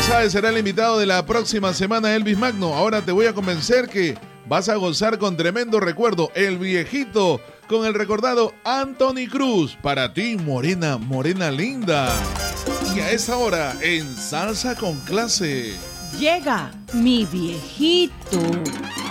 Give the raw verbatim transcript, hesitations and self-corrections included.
sabes, será el invitado de la próxima semana, Elvis Magno. Ahora te voy a convencer que vas a gozar con tremendo recuerdo, El Viejito, con el recordado Anthony Cruz. Para ti, morena, morena linda. Y a esa hora, en Salsa con Clase, llega Mi Viejito.